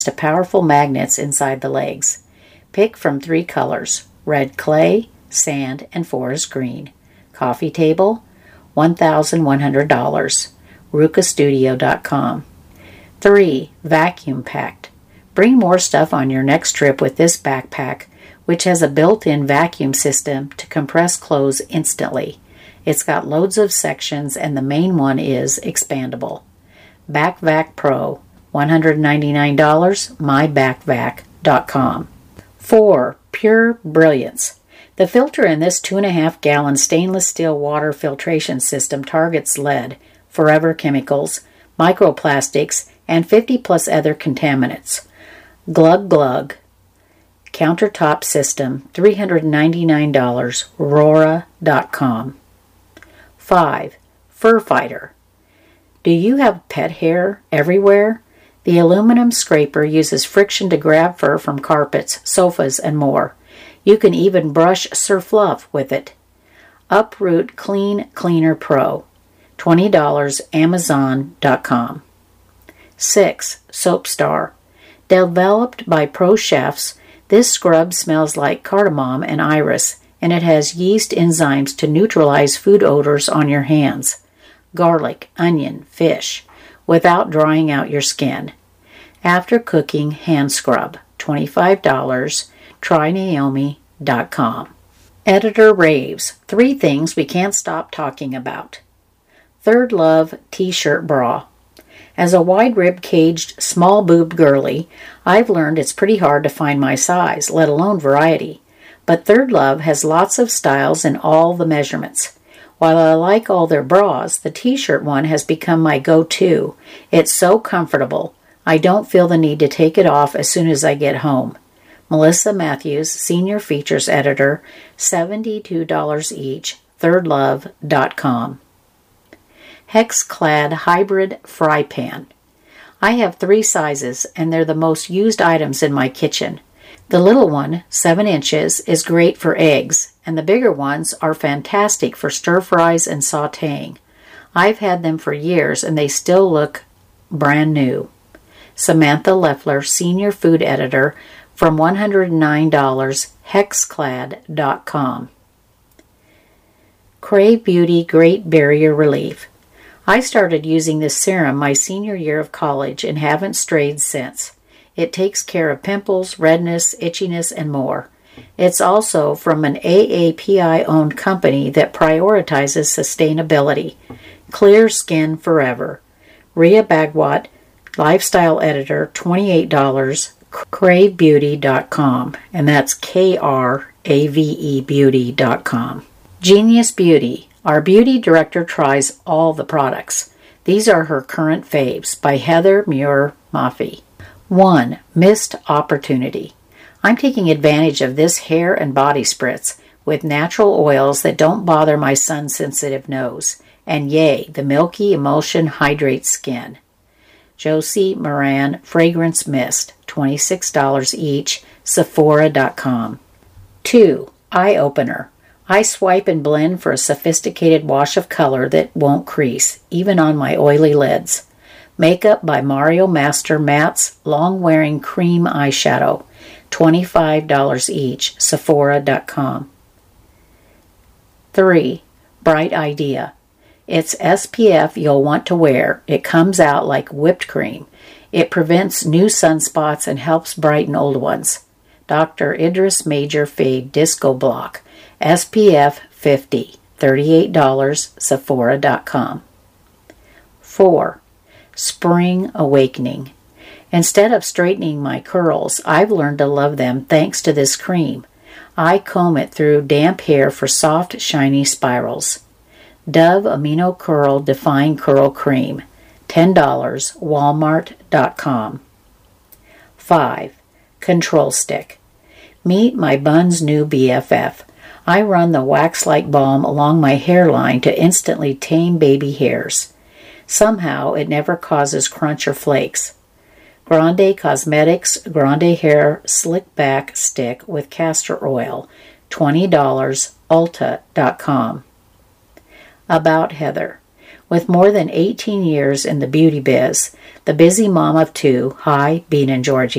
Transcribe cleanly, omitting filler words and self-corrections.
to powerful magnets inside the legs. Pick from 3 colors: red clay, sand, and forest green. Coffee table, $1,100. RukaStudio.com. 3. Vacuum packed. Bring more stuff on your next trip with this backpack, which has a built-in vacuum system to compress clothes instantly. It's got loads of sections, and the main one is expandable. BackVac Pro, $199, mybackvac.com. 4. Pure Brilliance. The filter in this 2.5-gallon stainless steel water filtration system targets lead, forever chemicals, microplastics, and 50+ other contaminants. Glug Glug. Countertop system, $399, Rora.com. 5. Fur Fighter. Do you have pet hair everywhere? The aluminum scraper uses friction to grab fur from carpets, sofas, and more. You can even brush surfluff with it. Uproot Clean Cleaner Pro, $20, Amazon.com. 6. Soapstar. Developed by pro chefs, this scrub smells like cardamom and iris, and it has yeast enzymes to neutralize food odors on your hands. Garlic, onion, fish, without drying out your skin. After cooking hand scrub, $25, trynaomi.com. Editor raves, 3 things we can't stop talking about. Third Love T-shirt bra. As a wide-ribbed, caged, small-boobed girly, I've learned it's pretty hard to find my size, let alone variety. But Third Love has lots of styles in all the measurements. While I like all their bras, the T-shirt one has become my go-to. It's so comfortable. I don't feel the need to take it off as soon as I get home. Melissa Matthews, Senior Features Editor, $72 each, thirdlove.com. Hex-clad hybrid fry pan. I have 3 sizes, and they're the most used items in my kitchen. The little one, 7 inches, is great for eggs, and the bigger ones are fantastic for stir-fries and sautéing. I've had them for years, and they still look brand new. Samantha Leffler, Senior Food Editor, from $109, hexclad.com. Crave Beauty Great Barrier Relief. I started using this serum my senior year of college and haven't strayed since. It takes care of pimples, redness, itchiness, and more. It's also from an AAPI-owned company that prioritizes sustainability. Clear skin forever. Rhea Bagwat, Lifestyle Editor, $28, cravebeauty.com, and that's KRAVE beauty.com. Genius Beauty. Our beauty director tries all the products. These are her current faves by Heather Muir-Maffei. 1. Missed Opportunity. I'm taking advantage of this hair and body spritz with natural oils that don't bother my sun-sensitive nose. And yay, the Milky Emulsion hydrates skin. Josie Moran Fragrance Mist, $26 each, Sephora.com. 2. Eye Opener. I swipe and blend for a sophisticated wash of color that won't crease, even on my oily lids. Makeup by Mario Master Mattes Long-Wearing Cream Eyeshadow, $25 each, Sephora.com. 3. Bright Idea. It's SPF you'll want to wear. It comes out like whipped cream. It prevents new sunspots and helps brighten old ones. Dr. Idris Major Fade Disco Block, SPF 50, $38, Sephora.com. 4. Spring Awakening. Instead of straightening my curls, I've learned to love them thanks to this cream. I comb it through damp hair for soft, shiny spirals. Dove Amino Curl Define Curl Cream, $10, Walmart.com. 5. Control Stick. Meet my bun's new BFF. I run the wax-like balm along my hairline to instantly tame baby hairs. Somehow, it never causes crunch or flakes. Grande Cosmetics Grande Hair Slick Back Stick with Castor Oil, $20, Ulta.com. About Heather. With more than 18 years in the beauty biz, The busy mom of two. Hi, Bean and Georgie.